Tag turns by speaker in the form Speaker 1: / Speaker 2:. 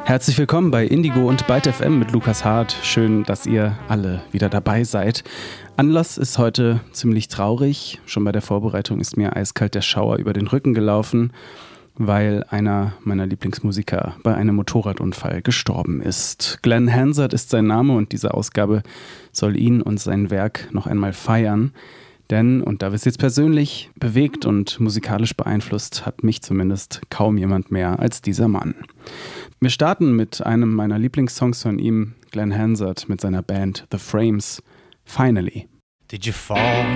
Speaker 1: Herzlich willkommen bei Indigo und Byte FM mit Lukas Hart. Schön, dass ihr alle wieder dabei seid. Anlass ist heute ziemlich traurig. Schon bei der Vorbereitung ist mir eiskalt der Schauer über den Rücken gelaufen, weil einer meiner Lieblingsmusiker bei einem Motorradunfall gestorben ist. Glenn Hansard ist sein Name und diese Ausgabe soll ihn und sein Werk noch einmal feiern. Denn, und da wird es jetzt persönlich bewegt und musikalisch beeinflusst, hat mich zumindest kaum jemand mehr als dieser Mann. Wir starten mit einem meiner Lieblingssongs von ihm, Glenn Hansard mit seiner Band The Frames, Finally.
Speaker 2: Did you fall